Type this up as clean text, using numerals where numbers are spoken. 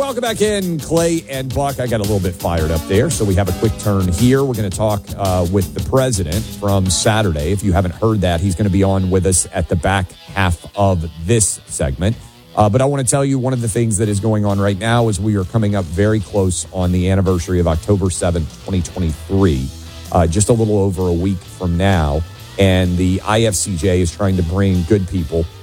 welcome back in, Clay and Buck. I got a little bit fired up there, so we have a quick turn here. We're going to talk with the president from Saturday. If you haven't heard that, he's going to be on with us at the back half of this segment. But I want to tell you one of the things that is going on right now is we are coming up very close on the anniversary of October 7th, 2023, just a little over a week from now. And the IFCJ is trying to bring good people